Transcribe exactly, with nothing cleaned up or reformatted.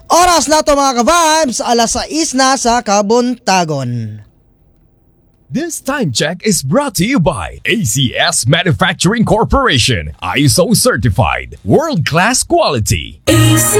Oras na to mga ka-vibes, alas sais na sa kabuntagon. This time check is brought to you by A C S Manufacturing Corporation, I S O certified, world-class quality.